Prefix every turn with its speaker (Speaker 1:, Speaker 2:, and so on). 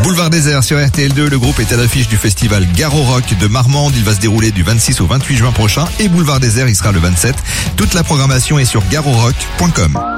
Speaker 1: Boulevard Désert sur RTL2, le groupe est à l'affiche du festival Garo Rock de Marmande. Il va se dérouler du 26 au 28 juin prochain et Boulevard Désert, il sera le 27. Toute la programmation est sur garorock.com.